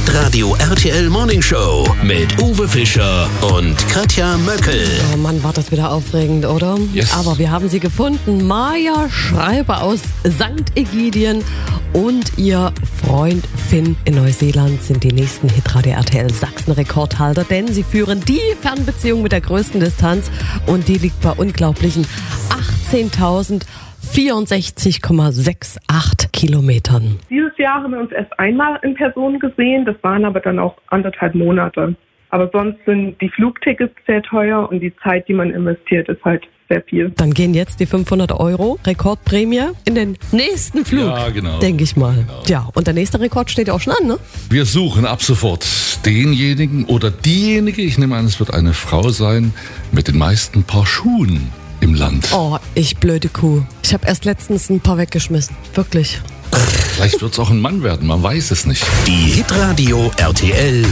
Hitradio RTL Morning Show mit Uwe Fischer und Katja Möckel. Oh Mann, war das wieder aufregend, oder? Yes. Aber wir haben sie gefunden. Maja Schreiber aus St. Ägidien und ihr Freund Finn in Neuseeland sind die nächsten Hitradio RTL Sachsen-Rekordhalter, denn sie führen die Fernbeziehung mit der größten Distanz und die liegt bei unglaublichen 18.064,68 Kilometern. Dieses Jahr haben wir uns erst einmal in Person gesehen, das waren aber dann auch 1,5 Monate. Aber sonst sind die Flugtickets sehr teuer und die Zeit, die man investiert, ist halt sehr viel. Dann gehen jetzt die 500 € Rekordprämie in den nächsten Flug, Ja, genau. denke ich mal. Genau. Ja, und der nächste Rekord steht ja auch schon an, ne? Wir suchen ab sofort denjenigen oder diejenige, ich nehme an, es wird eine Frau sein, mit den meisten Paar Schuhen im Land. Oh, ich blöde Kuh. Ich habe erst letztens ein paar weggeschmissen. Wirklich. Vielleicht wird es auch ein Mann werden, man weiß es nicht. Die Hitradio RTL